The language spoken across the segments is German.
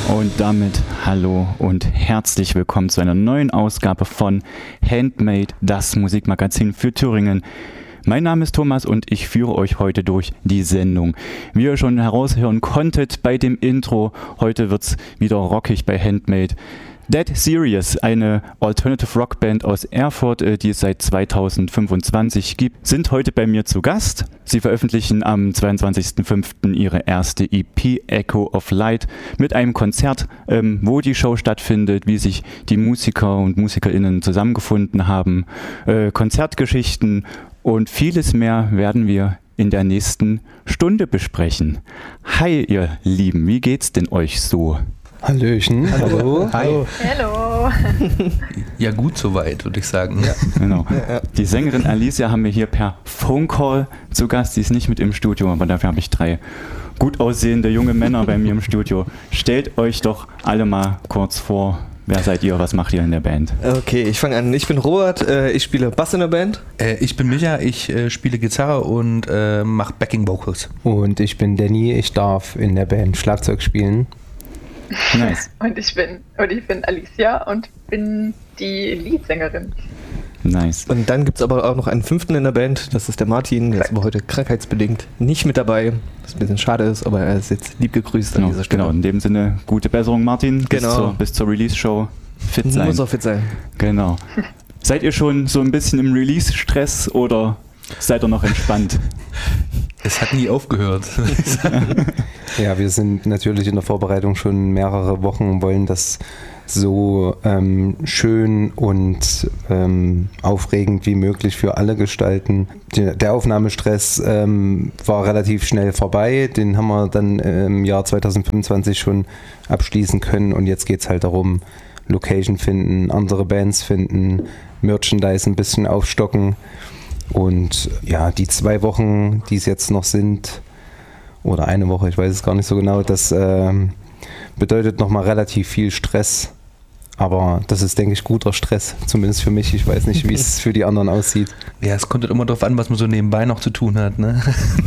Und damit hallo und herzlich willkommen zu einer neuen Ausgabe von Handmade, das Musikmagazin für Thüringen. Mein Name ist Thomas und ich führe euch heute durch die Sendung. Wie ihr schon heraushören konntet bei dem Intro, heute wird's wieder rockig bei Handmade. Dead Serious, eine Alternative Rock Band aus Erfurt, die es seit 2025 gibt, sind heute bei mir zu Gast. Sie veröffentlichen am 22.05. ihre erste EP Echo of Light mit einem Konzert, wo die Show stattfindet, wie sich die Musiker und MusikerInnen zusammengefunden haben, Konzertgeschichten und vieles mehr werden wir in der nächsten Stunde besprechen. Hi ihr Lieben, wie geht's denn euch so? Hallöchen. Hallo. Hi. Hallo. Ja, gut soweit, würde ich sagen. Ja. Genau. Die Sängerin Alicia haben wir hier per Phone Call zu Gast. Sie ist nicht mit im Studio, aber dafür habe ich 3 gut aussehende junge Männer bei mir im Studio. Stellt euch doch alle mal kurz vor. Wer seid ihr? Was macht ihr in der Band? Okay, ich fange an. Ich bin Robert, ich spiele Bass in der Band. Ich bin Micha, ich spiele Gitarre und mache Backing Vocals. Und ich bin Danny, ich darf in der Band Schlagzeug spielen. Nice. Und ich bin Alicia und bin die Leadsängerin. Nice. Und dann gibt es aber auch noch einen 5. in der Band, das ist der Martin, der ist aber heute krankheitsbedingt nicht mit dabei, was ein bisschen schade ist, aber er ist jetzt lieb gegrüßt an dieser Stelle. Genau, in dem Sinne gute Besserung, Martin, genau. bis zur Release-Show fit sein. Muss auch fit sein. Genau. Seid ihr schon so ein bisschen im Release-Stress oder seid ihr noch entspannt? Es hat nie aufgehört. Ja, wir sind natürlich in der Vorbereitung schon mehrere Wochen und wollen das so schön und aufregend wie möglich für alle gestalten. Der Aufnahmestress war relativ schnell vorbei, den haben wir dann im Jahr 2025 schon abschließen können und jetzt geht es halt darum, Location finden, andere Bands finden, Merchandise ein bisschen aufstocken. Und ja, die 2 Wochen, die es jetzt noch sind, oder eine Woche, ich weiß es gar nicht so genau, das bedeutet nochmal relativ viel Stress. Aber das ist, denke ich, guter Stress, zumindest für mich. Ich weiß nicht, wie es für die anderen aussieht. Ja, es kommt immer darauf an, was man so nebenbei noch zu tun hat, ne?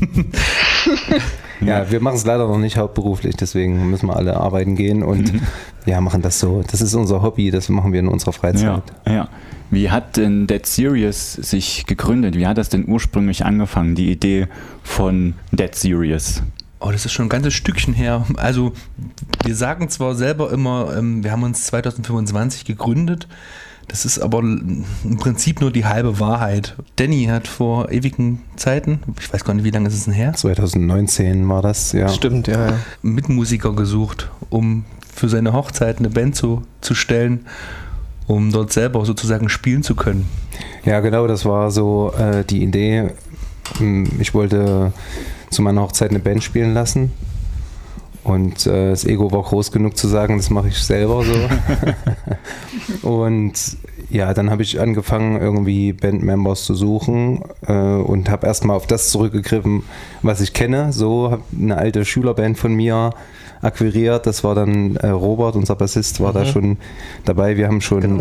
Ja, wir machen es leider noch nicht hauptberuflich, deswegen müssen wir alle arbeiten gehen und ja, machen das so. Das ist unser Hobby, das machen wir in unserer Freizeit. Ja. Wie hat denn Dead Serious sich gegründet? Wie hat das denn ursprünglich angefangen, die Idee von Dead Serious? Oh, das ist schon ein ganzes Stückchen her. Also wir sagen zwar selber immer, wir haben uns 2025 gegründet, das ist aber im Prinzip nur die halbe Wahrheit. Danny hat vor ewigen Zeiten, ich weiß gar nicht, wie lange ist es denn her? 2019 war das, ja. Stimmt, ja. Mitmusiker gesucht, um für seine Hochzeit eine Band zu stellen, um dort selber sozusagen spielen zu können. Ja, genau, das war so die Idee. Ich wollte zu meiner Hochzeit eine Band spielen lassen und das Ego war groß genug zu sagen, das mache ich selber so. Und ja, dann habe ich angefangen, irgendwie Bandmembers zu suchen und habe erstmal auf das zurückgegriffen, was ich kenne. So habe eine alte Schülerband von mir akquiriert. Das war dann Robert, unser Bassist, war da schon dabei. Wir haben schon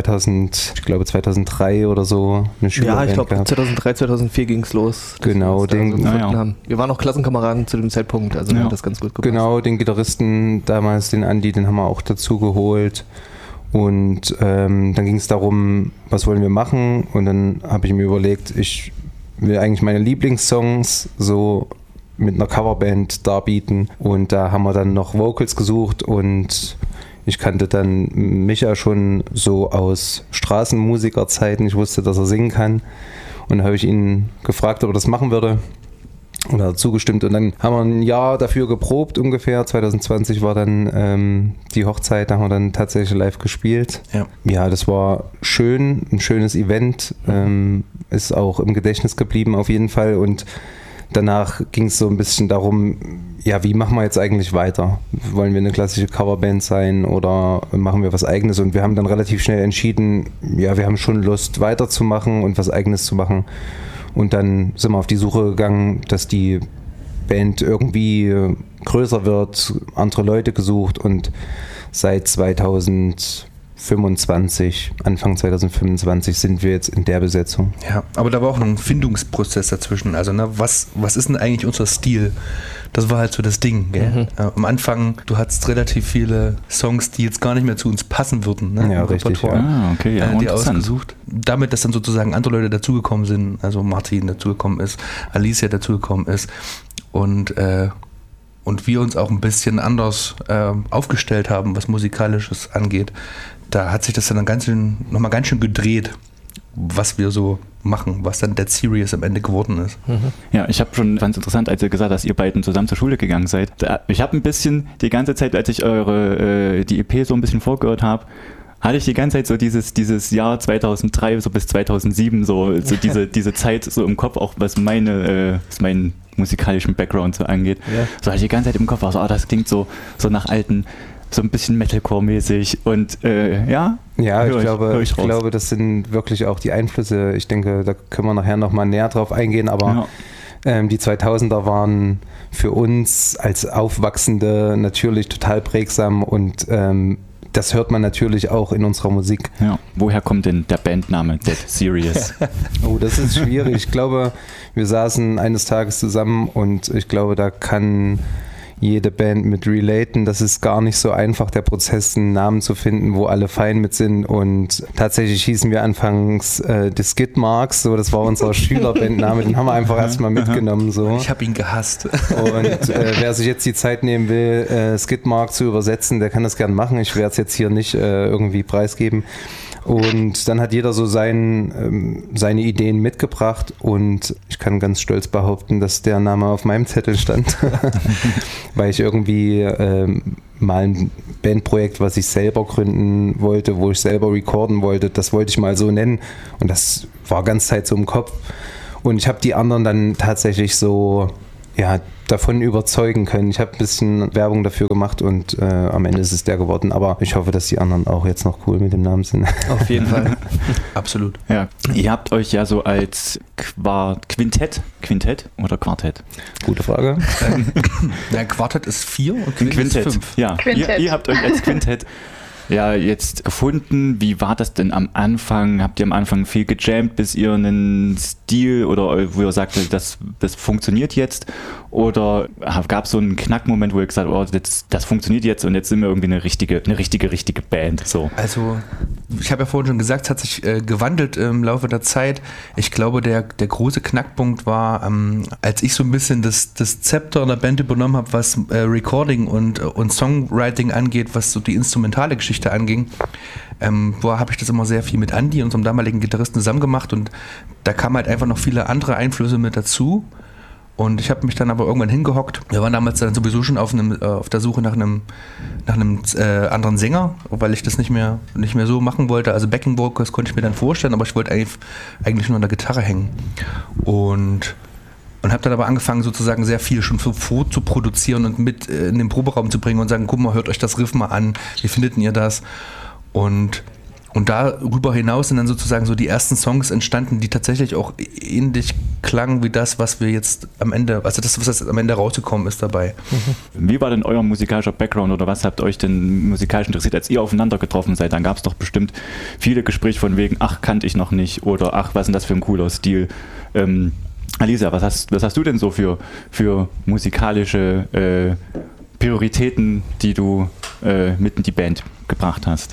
2003 oder so eine Schülerband Ja, ich glaube gehabt. 2003, 2004 ging es los. Genau, haben. Wir waren auch Klassenkameraden zu dem Zeitpunkt, also hat das ganz gut gepasst. Genau, den Gitarristen damals, den Andi, den haben wir auch dazu geholt. Und dann ging es darum, was wollen wir machen? Und dann habe ich mir überlegt, ich will eigentlich meine Lieblingssongs so mit einer Coverband darbieten. Und da haben wir dann noch Vocals gesucht und ich kannte dann Micha schon so aus Straßenmusikerzeiten. Ich wusste, dass er singen kann. Und dann habe ich ihn gefragt, ob er das machen würde. Und er hat zugestimmt. Und dann haben wir ein Jahr dafür geprobt ungefähr. 2020 war dann die Hochzeit, da haben wir dann tatsächlich live gespielt. Ja, das war schön, ein schönes Event. Ist auch im Gedächtnis geblieben auf jeden Fall. Und danach ging es so ein bisschen darum, ja, wie machen wir jetzt eigentlich weiter? Wollen wir eine klassische Coverband sein oder machen wir was Eigenes? Und wir haben dann relativ schnell entschieden, ja, wir haben schon Lust weiterzumachen und was Eigenes zu machen. Und dann sind wir auf die Suche gegangen, dass die Band irgendwie größer wird, andere Leute gesucht und seit 2014 Anfang 2025 sind wir jetzt in der Besetzung. Ja, aber da war auch noch ein Findungsprozess dazwischen. Also, ne, was ist denn eigentlich unser Stil? Das war halt so das Ding, gell? Am Anfang, du hattest relativ viele Songs, die jetzt gar nicht mehr zu uns passen würden. Ne, ja, richtig. Ja. Okay, ja, die ausgesucht. Damit, dass dann sozusagen andere Leute dazugekommen sind, also Martin dazugekommen ist, Alicia dazugekommen ist und wir uns auch ein bisschen anders aufgestellt haben, was Musikalisches angeht. Da hat sich das dann nochmal ganz schön gedreht, was wir so machen, was dann Dead Serious am Ende geworden ist. Ja, ich habe schon ganz interessant, als ihr gesagt habt, dass ihr beiden zusammen zur Schule gegangen seid. Ich habe ein bisschen die ganze Zeit, als ich die EP so ein bisschen vorgehört habe, hatte ich die ganze Zeit so dieses Jahr 2003 so bis 2007 so diese Zeit so im Kopf, auch was meinen musikalischen Background so angeht. Ja. So hatte ich die ganze Zeit im Kopf, also das klingt so nach alten, so ein bisschen Metalcore-mäßig und Ja, ich glaube, das sind wirklich auch die Einflüsse. Ich denke, da können wir nachher nochmal näher drauf eingehen, aber die 2000er waren für uns als Aufwachsende natürlich total prägsam und das hört man natürlich auch in unserer Musik. Ja. Woher kommt denn der Bandname Dead Serious? Oh, das ist schwierig. Ich glaube, wir saßen eines Tages zusammen und ich glaube, da kann jede Band mit relaten. Das ist gar nicht so einfach, der Prozess, einen Namen zu finden, wo alle fein mit sind. Und tatsächlich hießen wir anfangs die Skid Marks, so, das war unser Schülerbandname, den haben wir einfach erstmal mitgenommen. So. Ich habe ihn gehasst. Und wer sich jetzt die Zeit nehmen will, Skid Mark zu übersetzen, der kann das gern machen. Ich werde es jetzt hier nicht irgendwie preisgeben. Und dann hat jeder so seine Ideen mitgebracht und ich kann ganz stolz behaupten, dass der Name auf meinem Zettel stand, weil ich irgendwie mal ein Bandprojekt, was ich selber gründen wollte, wo ich selber recorden wollte, das wollte ich mal so nennen und das war ganz Zeit so im Kopf und ich habe die anderen dann tatsächlich so davon überzeugen können. Ich habe ein bisschen Werbung dafür gemacht und am Ende ist es der geworden. Aber ich hoffe, dass die anderen auch jetzt noch cool mit dem Namen sind. Auf jeden Fall. Absolut. Ja, ihr habt euch ja so als Quintett oder Quartett? Gute Frage. Quartett ist 4 und Quintett ist 5. Ja, ihr habt euch als Quintett jetzt gefunden. Wie war das denn am Anfang? Habt ihr am Anfang viel gejammt, bis ihr einen Stil oder wo ihr sagtet, das funktioniert jetzt? Oder gab es so einen Knackmoment, wo ihr gesagt habt, das funktioniert jetzt und jetzt sind wir irgendwie eine richtige Band? So. Also, ich habe ja vorhin schon gesagt, es hat sich gewandelt im Laufe der Zeit. Ich glaube, der große Knackpunkt war, als ich so ein bisschen das Zepter in der Band übernommen habe, was Recording und Songwriting angeht, was so die instrumentale Geschichte anging, habe ich das immer sehr viel mit Andi, unserem damaligen Gitarristen, zusammen gemacht und da kamen halt einfach noch viele andere Einflüsse mit dazu und ich habe mich dann aber irgendwann hingehockt. Wir waren damals dann sowieso schon auf der Suche nach einem anderen Sänger, weil ich das nicht mehr so machen wollte. Also Backing Vocals konnte ich mir dann vorstellen, aber ich wollte eigentlich nur an der Gitarre hängen und habe dann aber angefangen, sozusagen sehr viel schon vorzuproduzieren und mit in den Proberaum zu bringen und sagen, guck mal, hört euch das Riff mal an, wie findet ihr das? Und darüber hinaus sind dann sozusagen so die ersten Songs entstanden, die tatsächlich auch ähnlich klangen wie das, was wir jetzt am Ende, also das, was jetzt am Ende rausgekommen ist dabei. Wie war denn euer musikalischer Background oder was habt euch denn musikalisch interessiert, als ihr aufeinander getroffen seid? Dann gab es doch bestimmt viele Gespräche von wegen, ach, kannte ich noch nicht oder ach, was ist denn das für ein cooler Stil? Alisa, was hast du denn so für musikalische Prioritäten, die du mit in die Band gebracht hast?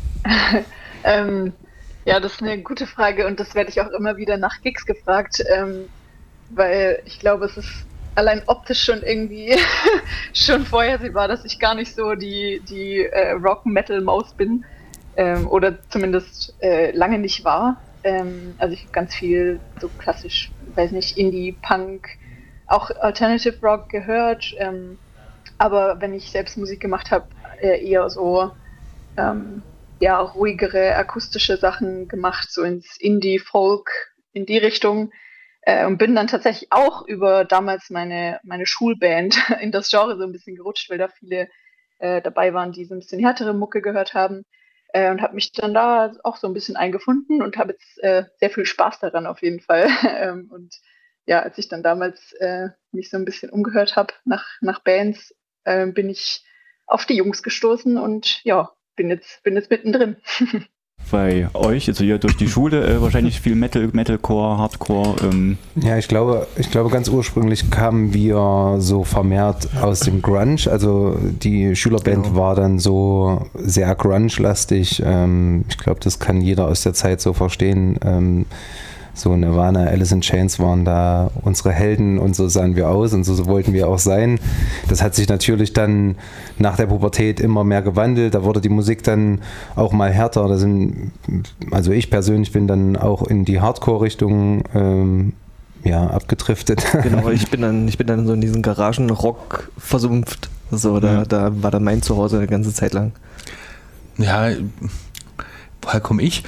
Ja, das ist eine gute Frage und das werde ich auch immer wieder nach Gigs gefragt, weil ich glaube, es ist allein optisch schon irgendwie schon vorhersehbar, dass ich gar nicht so die Rock-Metal-Maus bin oder zumindest lange nicht war. Also ich habe ganz viel so klassisch, weiß nicht, Indie, Punk, auch Alternative Rock gehört, aber wenn ich selbst Musik gemacht habe, eher so ruhigere akustische Sachen gemacht, so ins Indie, Folk, in die Richtung und bin dann tatsächlich auch über damals meine Schulband in das Genre so ein bisschen gerutscht, weil da viele dabei waren, die so ein bisschen härtere Mucke gehört haben. Und habe mich dann da auch so ein bisschen eingefunden und habe jetzt sehr viel Spaß daran auf jeden Fall. Und ja, als ich dann damals mich so ein bisschen umgehört habe nach Bands, bin ich auf die Jungs gestoßen und ja, bin jetzt mittendrin. Bei euch, also hier durch die Schule, wahrscheinlich viel Metalcore, Hardcore. Ja, ich glaube, ganz ursprünglich kamen wir so vermehrt aus dem Grunge. Also die Schülerband war dann so sehr Grunge-lastig. Ich glaube, das kann jeder aus der Zeit so verstehen. So Nirvana, Alice in Chains waren da unsere Helden und so sahen wir aus und so wollten wir auch sein. Das hat sich natürlich dann nach der Pubertät immer mehr gewandelt. Da wurde die Musik dann auch mal härter. Also ich persönlich bin dann auch in die Hardcore-Richtung abgedriftet. Genau, ich bin dann so in diesen Garagenrock versumpft. So, da war dann mein Zuhause eine ganze Zeit lang. Ja, woher komme ich?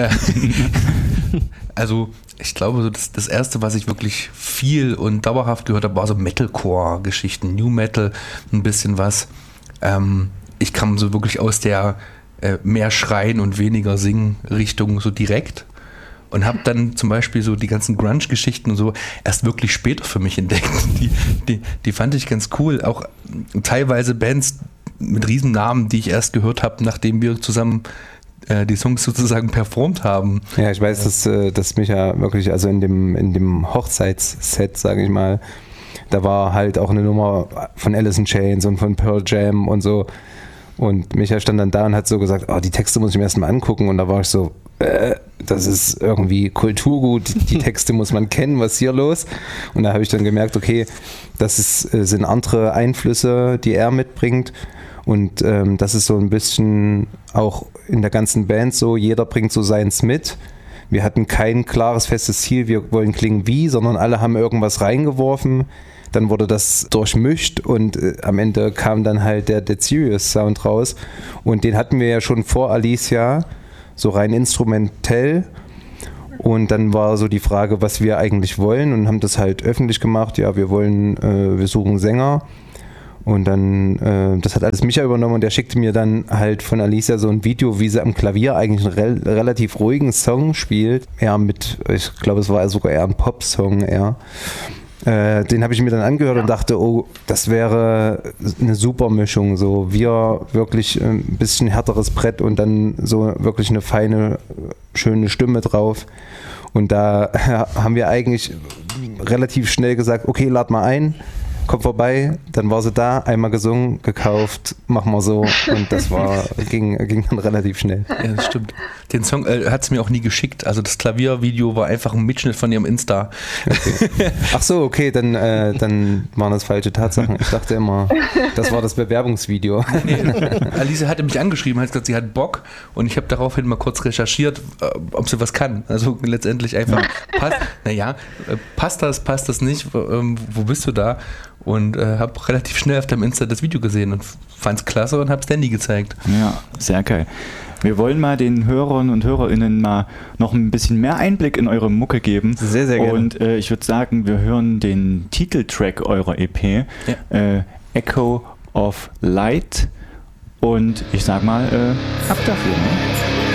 Also ich glaube, so das Erste, was ich wirklich viel und dauerhaft gehört habe, war so Metalcore-Geschichten, New Metal, ein bisschen was. Ich kam so wirklich aus der mehr Schreien und weniger Singen Richtung so direkt und habe dann zum Beispiel so die ganzen Grunge-Geschichten und so erst wirklich später für mich entdeckt. Die fand ich ganz cool. Auch teilweise Bands mit Riesennamen, die ich erst gehört habe, nachdem wir zusammen die Songs sozusagen performt haben. Ja, ich weiß, dass mich ja wirklich, also in dem Hochzeitsset, sage ich mal, da war halt auch eine Nummer von Alice in Chains und von Pearl Jam und so. Und Micha stand dann da und hat so gesagt, die Texte muss ich mir erstmal angucken. Und da war ich so, das ist irgendwie Kulturgut, die Texte muss man kennen, was ist hier los? Und da habe ich dann gemerkt, okay, das sind andere Einflüsse, die er mitbringt. Und das ist so ein bisschen auch in der ganzen Band so, jeder bringt so seins mit. Wir hatten kein klares, festes Ziel, wir wollen klingen wie, sondern alle haben irgendwas reingeworfen. Dann wurde das durchmischt und am Ende kam dann halt der Dead Serious Sound raus. Und den hatten wir ja schon vor Alicia, so rein instrumentell. Und dann war so die Frage, was wir eigentlich wollen, und haben das halt öffentlich gemacht. Ja, wir suchen Sänger. Und dann, das hat alles Micha übernommen und der schickte mir dann halt von Alicia so ein Video, wie sie am Klavier eigentlich einen relativ ruhigen Song spielt. Ich glaube, es war sogar eher ein Pop-Song eher. Den habe ich mir dann angehört und dachte, das wäre eine super Mischung. So, wir wirklich ein bisschen härteres Brett und dann so wirklich eine feine, schöne Stimme drauf. Und da haben wir eigentlich relativ schnell gesagt, okay, lad mal ein. Kommt vorbei, dann war sie da, einmal gesungen, gekauft, machen wir so, und das ging dann relativ schnell. Ja, das stimmt. Den Song hat sie mir auch nie geschickt, also das Klaviervideo war einfach ein Mitschnitt von ihrem Insta. Okay. Ach so, okay, dann waren das falsche Tatsachen. Ich dachte immer, das war das Bewerbungsvideo. Nee, Alice hatte mich angeschrieben, hat gesagt, sie hat Bock, und ich habe daraufhin mal kurz recherchiert, ob sie was kann. Also letztendlich einfach, passt das nicht, wo bist du da? Und habe relativ schnell auf deinem Insta das Video gesehen und fand es klasse und habe es Danny gezeigt. Ja, sehr geil. Wir wollen mal den Hörern und Hörerinnen mal noch ein bisschen mehr Einblick in eure Mucke geben. Sehr, sehr gerne. Und ich würde sagen, wir hören den Titeltrack eurer EP, Echo of Light. Und ich sag mal, ab dafür. Ne?